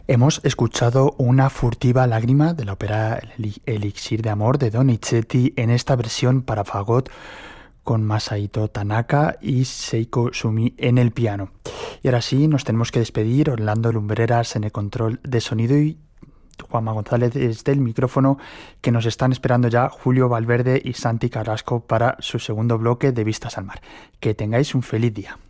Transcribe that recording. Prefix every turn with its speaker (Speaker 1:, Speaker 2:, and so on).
Speaker 1: Hemos escuchado una furtiva lágrima de la ópera Elixir de Amor de Donizetti en esta versión para fagot con Masahito Tanaka y Seiko Sumi en el piano. Y ahora sí, nos tenemos que despedir. Orlando Lumbreras en el control de sonido y Juanma González desde el micrófono, que nos están esperando ya Julio Valverde y Santi Carrasco para su segundo bloque de Vistas al Mar. Que tengáis un feliz día.